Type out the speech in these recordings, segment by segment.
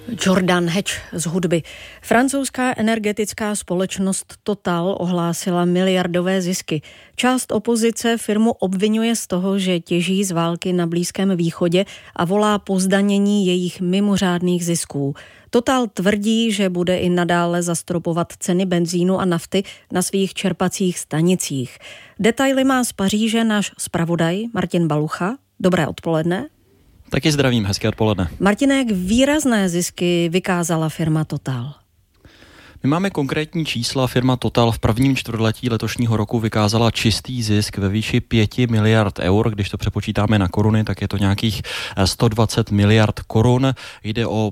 Jordan Hedge z hudby. Francouzská energetická společnost Total ohlásila miliardové zisky. Část opozice firmu obvinuje z toho, že těží z války na Blízkém východě a volá po zdanění jejich mimořádných zisků. Total tvrdí, že bude i nadále zastropovat ceny benzínu a nafty na svých čerpacích stanicích. Detaily má z Paříže náš zpravodaj Martin Balucha. Dobré odpoledne. Taky zdravím, hezké odpoledne. Martine, jak výrazné zisky vykázala firma Total? My máme konkrétní čísla. Firma Total v prvním čtvrtletí letošního roku vykázala čistý zisk ve výši 5 miliard eur. Když to přepočítáme na koruny, tak je to nějakých 120 miliard korun. Jde o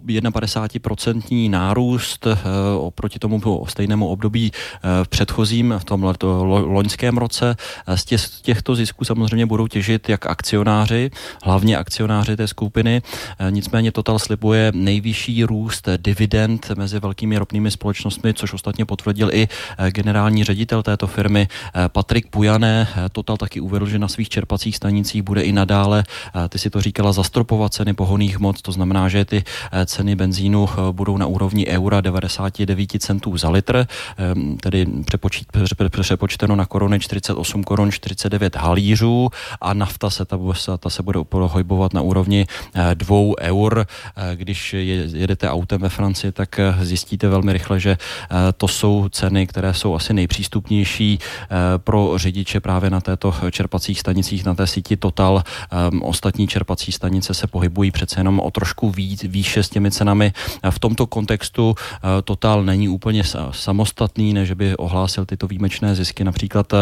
51% nárůst oproti tomu stejnému období v předchozím, v tom loňském roce. Z těchto zisků samozřejmě budou těžit jak akcionáři, hlavně akcionáři té skupiny. Nicméně Total slibuje nejvyšší růst dividend mezi velkými ropnými společnostmi, což ostatně potvrdil i generální ředitel této firmy Patrik Pouyanné. Total taky uvedl, že na svých čerpacích stanicích bude i nadále, ty si to říkala, zastropovat ceny pohonných hmot, to znamená, že ty ceny benzínu budou na úrovni eura 99 centů za litr, tedy přepočteno na koruny 48 korun 49 halířů, a nafta ta se bude pohybovat na úrovni 2 eur. Když jedete autem ve Francii, tak zjistíte velmi rychle, že to jsou ceny, které jsou asi nejpřístupnější pro řidiče právě na této čerpacích stanicích, na té síti Total. Ostatní čerpací stanice se pohybují přece jenom o trošku výše s těmi cenami. V tomto kontextu Total není úplně samostatný, než by ohlásil tyto výjimečné zisky. Například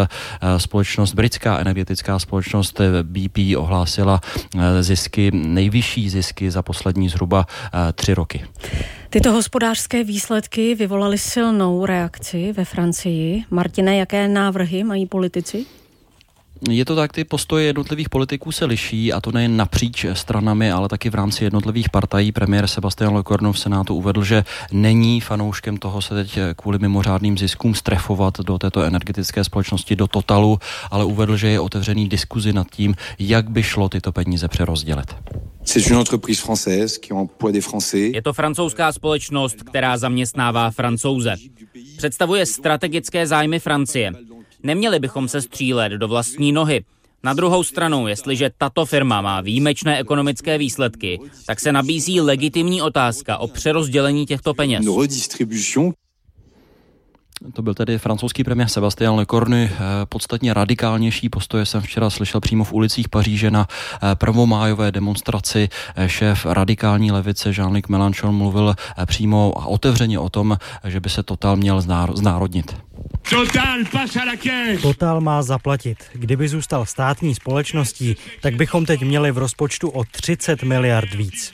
britská energetická společnost BP ohlásila nejvyšší zisky za poslední zhruba 3 roky. Tyto hospodářské výsledky vyvolaly silnou reakci ve Francii. Martine, jaké návrhy mají politici? Je to tak, ty postoje jednotlivých politiků se liší, a to nejen napříč stranami, ale taky v rámci jednotlivých partají. Premiér Sébastien Lecornu v Senátu uvedl, že není fanouškem toho se teď kvůli mimořádným ziskům strefovat do této energetické společnosti, do Totalu, ale uvedl, že je otevřený diskuzi nad tím, jak by šlo tyto peníze přerozdělit. Je to francouzská společnost, která zaměstnává Francouze. Představuje strategické zájmy Francie. Neměli bychom se střílet do vlastní nohy. Na druhou stranu, jestliže tato firma má výjimečné ekonomické výsledky, tak se nabízí legitimní otázka o přerozdělení těchto peněz. To byl tedy francouzský premiér Sébastien Lecornu. Podstatně radikálnější postoje jsem včera slyšel přímo v ulicích Paříže na prvomájové demonstraci. Šéf radikální levice Jean-Luc Mélenchon mluvil přímo a otevřeně o tom, že by se Total měl znárodnit. Total má zaplatit. Kdyby zůstal státní společností, tak bychom teď měli v rozpočtu o 30 miliard víc.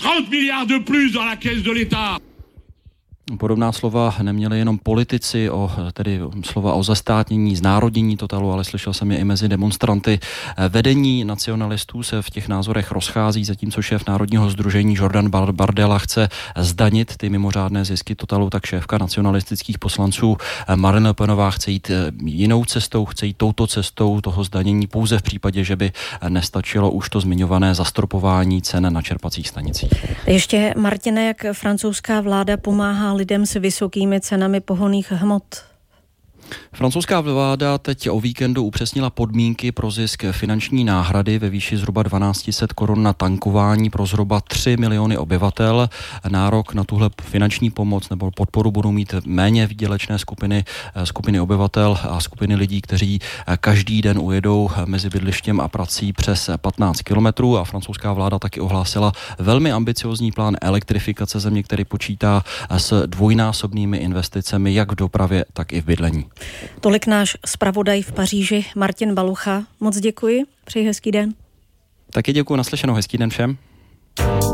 Podobná slova neměli jenom politici, tedy slova o zestátnění, znárodnění Totalu, ale slyšel jsem je i mezi demonstranty. Vedení nacionalistů se v těch názorech rozchází, zatímco šéf Národního sdružení Jordan Bardella chce zdanit ty mimořádné zisky Totalu, tak šéfka nacionalistických poslanců Marine Le Penová chce jít jinou cestou, chce jít touto cestou toho zdanění pouze v případě, že by nestačilo už to zmiňované zastropování cen na čerpacích stanicích. Ještě, Martine, jak francouzská vláda pomáhá lidem s vysokými cenami pohonných hmot? Francouzská vláda teď o víkendu upřesnila podmínky pro zisk finanční náhrady ve výši zhruba 1200 korun na tankování pro zhruba 3 miliony obyvatel. Nárok na tuhle finanční pomoc nebo podporu budou mít méně výdělečné skupiny obyvatel a skupiny lidí, kteří každý den ujedou mezi bydlištěm a prací přes 15 kilometrů, a francouzská vláda taky ohlásila velmi ambiciozní plán elektrifikace země, který počítá s dvojnásobnými investicemi jak v dopravě, tak i v bydlení. Tolik náš zpravodaj v Paříži Martin Balucha. Moc děkuji, přeji hezký den. Taky děkuji, naslyšenou, hezký den všem.